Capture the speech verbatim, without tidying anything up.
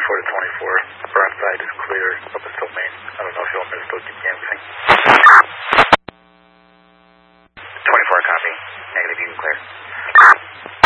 twenty-four to twenty-four. Broadside is clear up until Main. I don't know if you want me to still keep canvassing. twenty-four, copy. Negative, you can clear.